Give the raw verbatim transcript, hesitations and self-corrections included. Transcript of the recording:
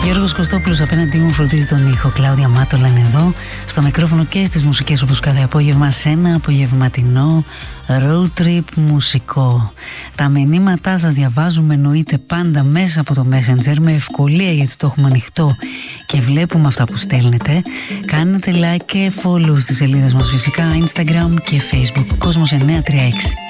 Γιώργος Κωστόπουλος απέναντί μου φροντίζει τον ήχο. Κλάουδια Μάτολα είναι εδώ στο μικρόφωνο και στις μουσικές, όπως κάθε απόγευμα, σε ένα απογευματινό road trip μουσικό. Τα μηνύματά σας διαβάζουμε εννοείται πάντα μέσα από το Messenger με ευκολία, γιατί το έχουμε ανοιχτό και βλέπουμε αυτά που στέλνετε. Κάνετε like και follow στις σελίδες μας, φυσικά Instagram και Facebook. Κόσμος εννιακόσια τριάντα έξι.